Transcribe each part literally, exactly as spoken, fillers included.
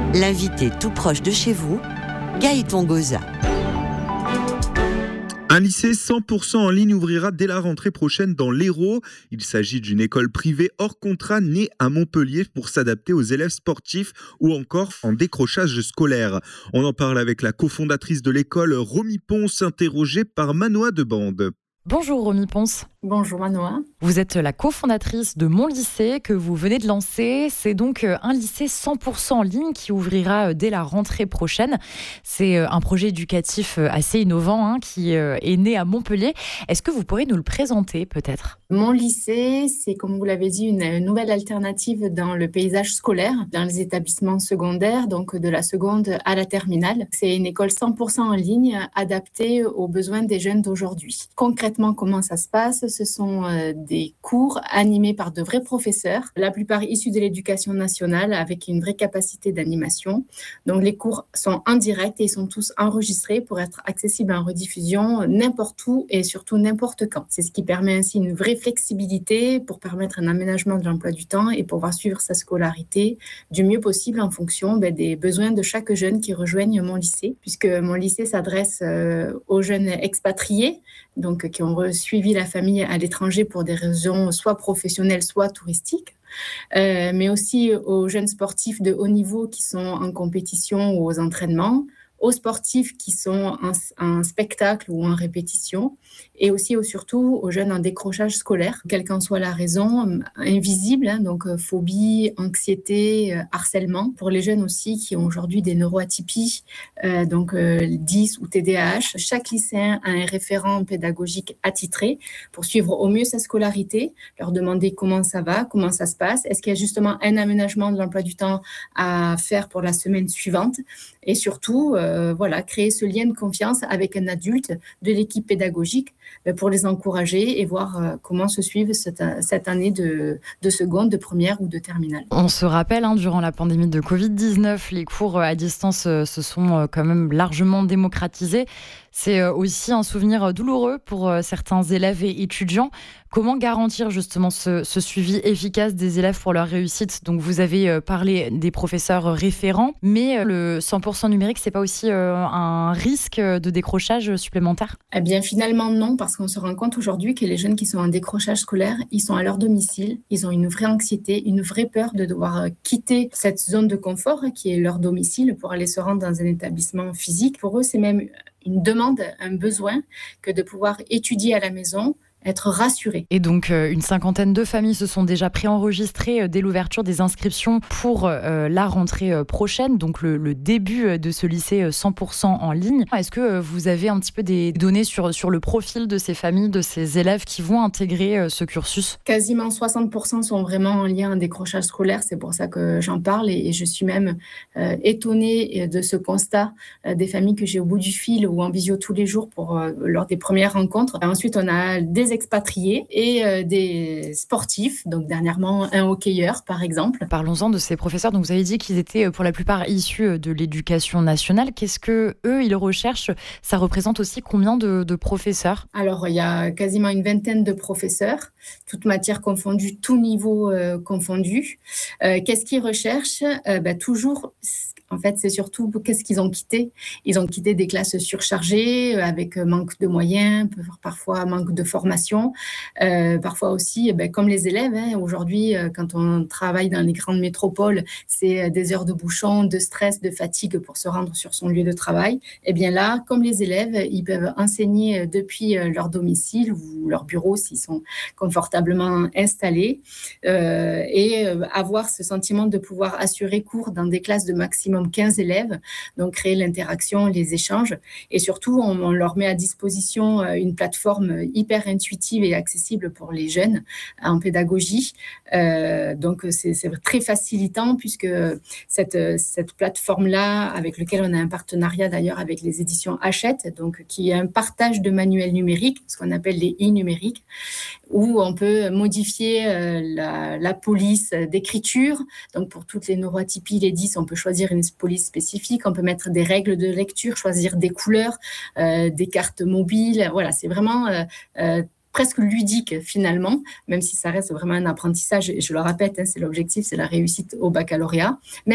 L'invité tout proche de chez vous, Gaëtan Goza. Un lycée cent pour cent en ligne ouvrira dès la rentrée prochaine dans l'Hérault. Il s'agit d'une école privée hors contrat née à Montpellier pour s'adapter aux élèves sportifs ou encore en décrochage scolaire. On en parle avec la cofondatrice de l'école, Romy Ponce, interrogée par Manoa de Bande. Bonjour Romy Ponce. Bonjour Manoa. Vous êtes la cofondatrice de Mon Lycée que vous venez de lancer. C'est donc un lycée cent pour cent en ligne qui ouvrira dès la rentrée prochaine. C'est un projet éducatif assez innovant hein, qui est né à Montpellier. Est-ce que vous pourriez nous le présenter peut-être ? Mon Lycée, c'est comme vous l'avez dit une nouvelle alternative dans le paysage scolaire, dans les établissements secondaires, donc de la seconde à la terminale. C'est une école cent pour cent en ligne adaptée aux besoins des jeunes d'aujourd'hui. Concrètement, comment ça se passe ? Ce sont euh, des cours animés par de vrais professeurs, la plupart issus de l'éducation nationale avec une vraie capacité d'animation. Donc les cours sont en direct et ils sont tous enregistrés pour être accessibles en rediffusion n'importe où et surtout n'importe quand. C'est ce qui permet ainsi une vraie flexibilité pour permettre un aménagement de l'emploi du temps et pouvoir suivre sa scolarité du mieux possible en fonction ben, des besoins de chaque jeune qui rejoigne mon lycée, puisque mon lycée s'adresse euh, aux jeunes expatriés, donc qui ont suivi la famille à l'étranger pour des raisons soit professionnelles, soit touristiques. Euh, mais aussi aux jeunes sportifs de haut niveau qui sont en compétition ou aux entraînements, aux sportifs qui sont en, en spectacle ou en répétition, et aussi ou surtout aux jeunes en décrochage scolaire, quelle qu'en soit la raison, invisible, hein, donc euh, phobie, anxiété, euh, harcèlement. Pour les jeunes aussi qui ont aujourd'hui des neuroatypies, euh, donc euh, dys ou T D A H, chaque lycéen a un référent pédagogique attitré pour suivre au mieux sa scolarité, leur demander comment ça va, comment ça se passe, est-ce qu'il y a justement un aménagement de l'emploi du temps à faire pour la semaine suivante, et surtout, euh, voilà, créer ce lien de confiance avec un adulte de l'équipe pédagogique pour les encourager et voir comment se suivent cette, cette année de, de seconde, de première ou de terminale. On se rappelle, hein, durant la pandémie de covid dix-neuf, les cours à distance se sont quand même largement démocratisés. C'est aussi un souvenir douloureux pour certains élèves et étudiants. Comment garantir justement ce, ce suivi efficace des élèves pour leur réussite ? Donc vous avez parlé des professeurs référents, mais le cent pour cent numérique, c'est pas aussi un risque de décrochage supplémentaire ? Eh bien finalement non, parce qu'on se rend compte aujourd'hui que les jeunes qui sont en décrochage scolaire, ils sont à leur domicile, ils ont une vraie anxiété, une vraie peur de devoir quitter cette zone de confort qui est leur domicile pour aller se rendre dans un établissement physique. Pour eux, c'est même une demande, un besoin que de pouvoir étudier à la maison, être rassuré. Et donc, euh, une cinquantaine de familles se sont déjà préenregistrées euh, dès l'ouverture des inscriptions pour euh, la rentrée euh, prochaine, donc le, le début de ce lycée euh, cent pour cent en ligne. Est-ce que euh, vous avez un petit peu des données sur, sur le profil de ces familles, de ces élèves qui vont intégrer euh, ce cursus ? Quasiment soixante pour cent sont vraiment en lien avec un décrochage scolaire, c'est pour ça que j'en parle et, et je suis même euh, étonnée de ce constat euh, des familles que j'ai au bout du fil ou en visio tous les jours pour, euh, lors des premières rencontres. Ensuite, on a des expatriés et euh, des sportifs, donc dernièrement un hockeyeur par exemple. Parlons-en de ces professeurs, donc vous avez dit qu'ils étaient pour la plupart issus de l'éducation nationale. Qu'est-ce que eux ils recherchent ? Ça représente aussi combien de, de professeurs ? Alors il y a quasiment une vingtaine de professeurs, toutes matières confondues, tous niveaux euh, confondus. Euh, qu'est-ce qu'ils recherchent ? euh, bah, Toujours... En fait, c'est surtout qu'est-ce qu'ils ont quitté. Ils ont quitté des classes surchargées, avec manque de moyens, parfois manque de formation. Euh, parfois aussi, eh ben, comme les élèves, hein, aujourd'hui, quand on travaille dans les grandes métropoles, c'est des heures de bouchon, de stress, de fatigue pour se rendre sur son lieu de travail. Eh bien là, comme les élèves, ils peuvent enseigner depuis leur domicile ou leur bureau s'ils sont confortablement installés euh, et avoir ce sentiment de pouvoir assurer cours dans des classes de maximum quinze élèves, donc créer l'interaction, les échanges, et surtout on, on leur met à disposition une plateforme hyper intuitive et accessible pour les jeunes en pédagogie, euh, donc c'est, c'est très facilitant puisque cette, cette plateforme-là, avec laquelle on a un partenariat d'ailleurs avec les éditions Hachette, donc qui est un partage de manuels numériques, ce qu'on appelle les e-numériques, où on peut modifier euh, la, la police d'écriture, donc pour toutes les neuroatypies, les dys, on peut choisir une police spécifique, on peut mettre des règles de lecture, choisir des couleurs, euh, des cartes mobiles. Voilà, c'est vraiment euh, euh, presque ludique finalement, même si ça reste vraiment un apprentissage. Et je le répète, hein, c'est l'objectif, c'est la réussite au baccalauréat. Même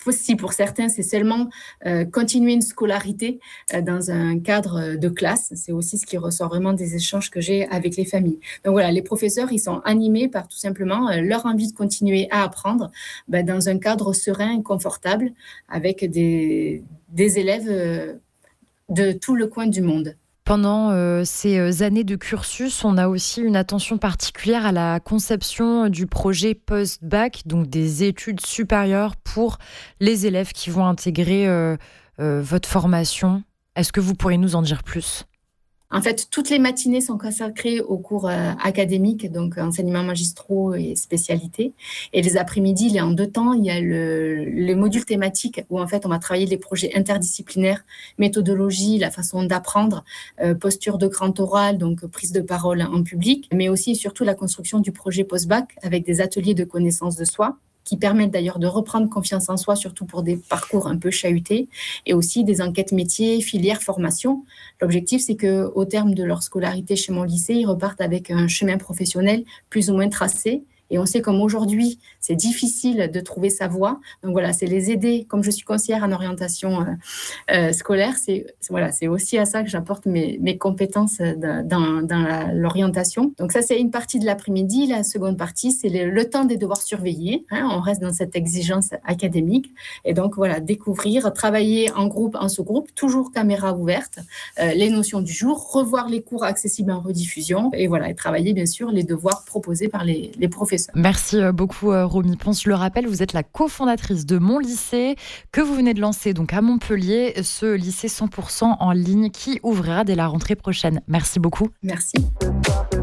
si pour certains, c'est seulement euh, continuer une scolarité euh, dans un cadre de classe. C'est aussi ce qui ressort vraiment des échanges que j'ai avec les familles. Donc voilà, les professeurs, ils sont animés par tout simplement euh, leur envie de continuer à apprendre bah, dans un cadre serein et confortable avec des, des élèves euh, de tout le coin du monde. Pendant euh, ces années de cursus, on a aussi une attention particulière à la conception du projet post-bac, donc des études supérieures pour les élèves qui vont intégrer euh, euh, votre formation. Est-ce que vous pourriez nous en dire plus ? En fait, toutes les matinées sont consacrées aux cours euh, académiques, donc enseignements magistraux et spécialités. Et les après-midi, il y a en deux temps, il y a le, les modules thématiques où en fait on va travailler les projets interdisciplinaires, méthodologie, la façon d'apprendre, euh, posture de grand oral, donc prise de parole en public, mais aussi et surtout la construction du projet post-bac avec des ateliers de connaissance de soi, qui permettent d'ailleurs de reprendre confiance en soi, surtout pour des parcours un peu chahutés, et aussi des enquêtes métiers, filières, formation. L'objectif, c'est qu'au terme de leur scolarité chez mon lycée, ils repartent avec un chemin professionnel plus ou moins tracé. Et on sait comme aujourd'hui, c'est difficile de trouver sa voie. Donc voilà, c'est les aider. Comme je suis conseillère en orientation euh, euh, scolaire, c'est, c'est, voilà, c'est aussi à ça que j'apporte mes, mes compétences dans, dans la, l'orientation. Donc ça, c'est une partie de l'après-midi. La seconde partie, c'est le, le temps des devoirs surveillés. Hein, on reste dans cette exigence académique. Et donc voilà, découvrir, travailler en groupe, en sous-groupe, toujours caméra ouverte, euh, les notions du jour, revoir les cours accessibles en rediffusion et voilà, et travailler bien sûr les devoirs proposés par les, les professeurs. Merci beaucoup Romy Ponce. Je le rappelle, vous êtes la cofondatrice de Mon Lycée que vous venez de lancer donc à Montpellier, ce lycée cent pour cent en ligne qui ouvrira dès la rentrée prochaine. Merci beaucoup. Merci.